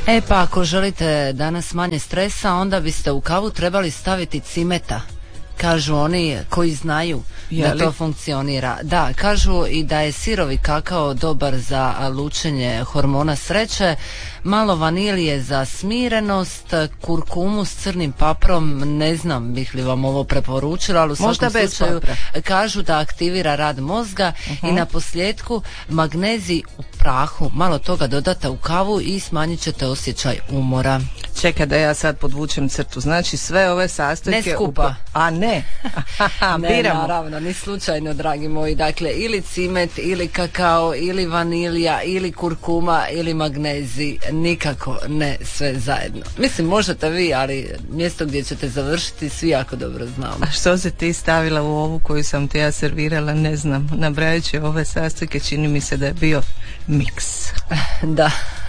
Pa ako želite danas manje stresa, onda biste u kavu trebali staviti cimeta. Kažu oni koji znaju da to funkcionira. Da, kažu i da je sirovi kakao dobar za lučenje hormona sreće, malo vanilije za smirenost, kurkumu s crnim paprom, ne znam bih li vam ovo preporučila, ali u svakom slučaju kažu da aktivira rad mozga i na posljedku magnezij u prahu, malo toga dodate u kavu i smanjit ćete osjećaj umora. Čekaj da ja sad podvučem crtu, znači sve ove sastojke... Ne skupa. A ne, ne, naravno, ni slučajno, dragi moji, dakle ili cimet, ili kakao, ili vanilija, ili kurkuma, ili magnezij, nikako ne sve zajedno. Mislim, možete vi, ali mjesto gdje ćete završiti svi jako dobro znamo. A što se ti stavila u ovu koju sam ti ja servirala, ne znam, nabrajajući ove sastojke čini mi se da je bio miks. Da.